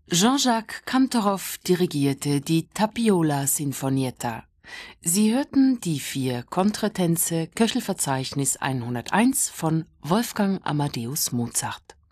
Jean-Jacques Kantorov dirigierte die Tapiola Sinfonietta. Sie hörten die 4 Kontretänze Köchelverzeichnis 101 von Wolfgang Amadeus Mozart.